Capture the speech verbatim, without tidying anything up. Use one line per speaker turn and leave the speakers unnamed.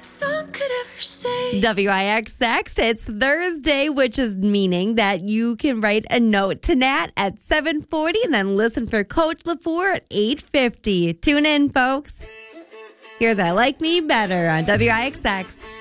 song could ever say.
W I X X, it's Thursday, which is meaning that you can write a note to Nat at seven forty and then listen for Coach LaFour at eight fifty. Tune in, folks. Here's I Like Me Better on W I X X.